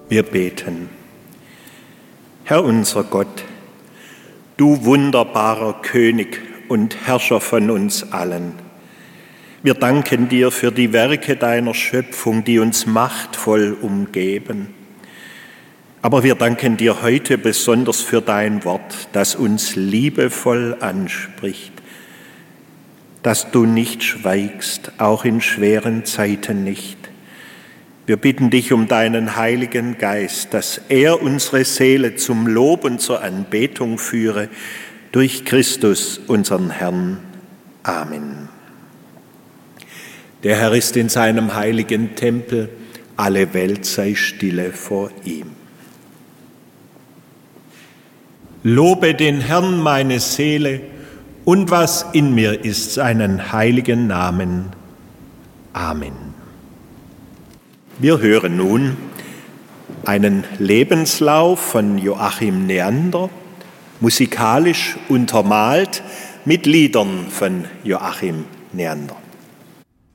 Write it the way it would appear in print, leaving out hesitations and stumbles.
Wir beten. Herr unser Gott, du wunderbarer König und Herrscher von uns allen, wir danken dir für die Werke deiner Schöpfung, die uns machtvoll umgeben. Aber wir danken dir heute besonders für dein Wort, das uns liebevoll anspricht, dass du nicht schweigst, auch in schweren Zeiten nicht. Wir bitten dich um deinen Heiligen Geist, dass er unsere Seele zum Lob und zur Anbetung führe, durch Christus, unseren Herrn. Amen. Der Herr ist in seinem heiligen Tempel, alle Welt sei stille vor ihm. Lobe den Herrn, meine Seele, und was in mir ist, seinen heiligen Namen. Amen. Wir hören nun einen Lebenslauf von Joachim Neander, musikalisch untermalt mit Liedern von Joachim Neander.